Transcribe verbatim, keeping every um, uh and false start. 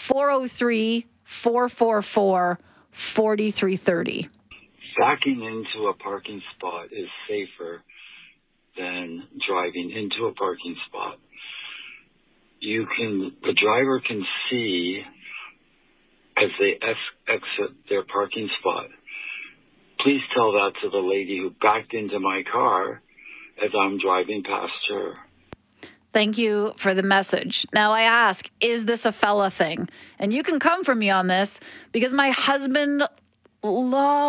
four oh three, four four four, four three three oh. Backing into a parking spot is safer than driving into a parking spot. You can, the driver can see as they ex- exit their parking spot. Please tell that to the lady who backed into my car as I'm driving past her. Thank you for the message. Now I ask, is this a fella thing? And you can come for me on this because my husband loves